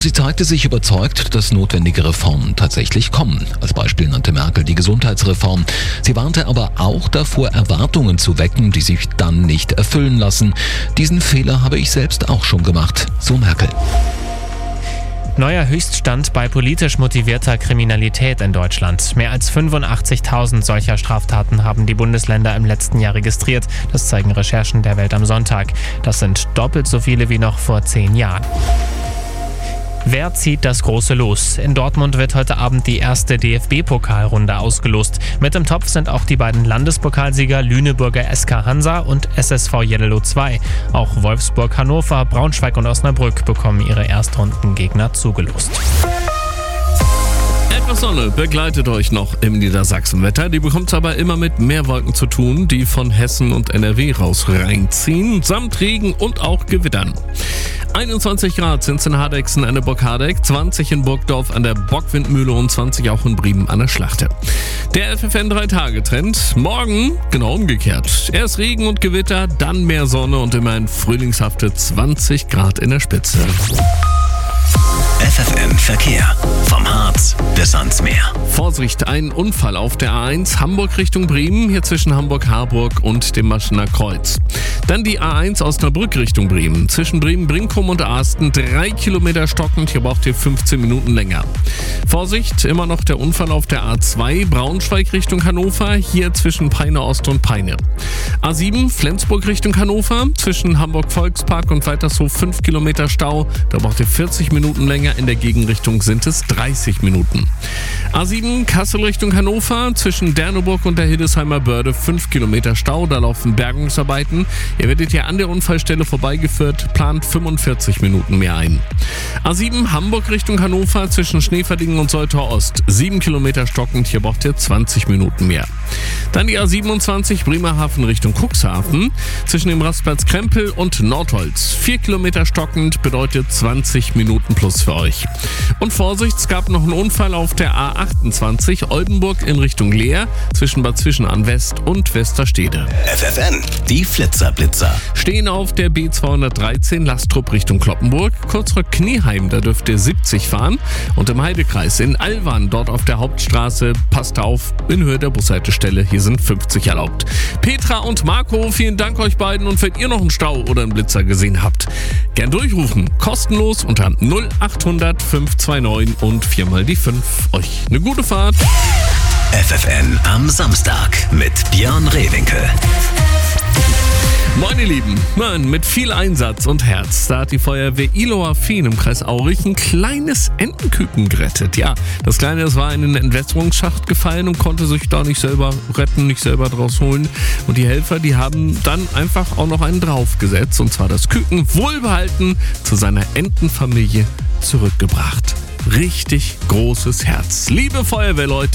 Sie zeigte sich überzeugt, dass notwendige Reformen tatsächlich kommen. Als Beispiel nannte Merkel die Gesundheitsreform. Sie warnte aber auch davor, Erwartungen zu wecken, die sich dann nicht erfüllen lassen. Diesen Fehler habe ich selbst auch schon gemacht, so Merkel. Neuer Höchststand bei politisch motivierter Kriminalität in Deutschland. Mehr als 85.000 solcher Straftaten haben die Bundesländer im letzten Jahr registriert. Das zeigen Recherchen der Welt am Sonntag. Das sind doppelt so viele wie noch vor 10 Jahren. Wer zieht das große Los? In Dortmund wird heute Abend die erste DFB-Pokalrunde ausgelost. Mit im Topf sind auch die beiden Landespokalsieger Lüneburger SK Hansa und SSV Jeddelo 2. Auch Wolfsburg, Hannover, Braunschweig und Osnabrück bekommen ihre Erstrundengegner zugelost. Etwas Sonne begleitet euch noch im Niedersachsenwetter. Die bekommt es aber immer mit mehr Wolken zu tun, die von Hessen und NRW raus reinziehen, samt Regen und auch Gewittern. 21 Grad sind es in Hardegsen an der Burg-Hardeck, 20 in Burgdorf an der Bockwindmühle und 20 auch in Bremen an der Schlachte. Der FFN 3-Tage-Trend, morgen genau umgekehrt. Erst Regen und Gewitter, dann mehr Sonne und immerhin frühlingshafte 20 Grad in der Spitze. FFN Verkehr. Vom Harz bis ans Meer. Vorsicht, ein Unfall auf der A1 Hamburg Richtung Bremen, hier zwischen Hamburg-Harburg und dem Maschener Kreuz. Dann die A1 Osnabrück Richtung Bremen, zwischen Bremen-Brinkum und Arsten, 3 Kilometer stockend, hier braucht ihr 15 Minuten länger. Vorsicht, immer noch der Unfall auf der A2 Braunschweig Richtung Hannover, hier zwischen Peine Ost und Peine. A7 Flensburg Richtung Hannover, zwischen Hamburg-Volkspark und Weitershof 5 Kilometer Stau, da braucht ihr 40 Minuten länger, in der Gegenrichtung sind es 30 Minuten. A7 Kassel Richtung Hannover, zwischen Derneburg und der Hildesheimer Börde 5 Kilometer Stau, da laufen Bergungsarbeiten. Ihr werdet hier an der Unfallstelle vorbeigeführt, plant 45 Minuten mehr ein. A7 Hamburg Richtung Hannover, zwischen Schneeverdingen und Soltau Ost 7 Kilometer stockend, hier braucht ihr 20 Minuten mehr. Dann die A27 Bremerhaven Richtung Cuxhaven, zwischen dem Rastplatz Krempel und Nordholz 4 Kilometer stockend, bedeutet 20 Minuten plus für euch. Und Vorsicht, es gab noch einen Unfall auf der A28 Oldenburg in Richtung Leer, zwischen Bad Zwischenahn West und Westerstede. FFN, die Flitzer-Blitzer. Stehen auf der B213 Lastrup Richtung Cloppenburg, kurz vor Knieheim, da dürft ihr 70 fahren. Und im Heidekreis in Alwan, dort auf der Hauptstraße, passt auf, in Höhe der Bushaltestelle, hier sind 50 erlaubt. Petra und Marco, vielen Dank euch beiden, und wenn ihr noch einen Stau oder einen Blitzer gesehen habt, gern durchrufen, kostenlos unter 0800 529 und 4 mal die 5. Euch eine gute Fahrt. FFN am Samstag mit Björn Rehwinkel. Moin ihr Lieben, mit viel Einsatz und Herz, da hat die Feuerwehr Ihlowerfehn im Kreis Aurich ein kleines Entenküken gerettet. Ja, das Kleine, das war in einen Entwässerungsschacht gefallen und konnte sich da nicht selber retten, nicht selber draus holen. Und die Helfer, die haben dann einfach auch noch einen draufgesetzt, und zwar das Küken wohlbehalten zu seiner Entenfamilie zurückgebracht. Richtig großes Herz. Liebe Feuerwehrleute,